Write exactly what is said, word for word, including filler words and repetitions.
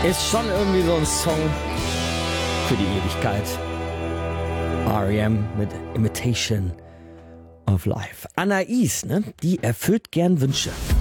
Ist schon irgendwie so ein Song für die Ewigkeit. R E M mit Imitation of Life. Anais, ne? Die erfüllt gern Wünsche.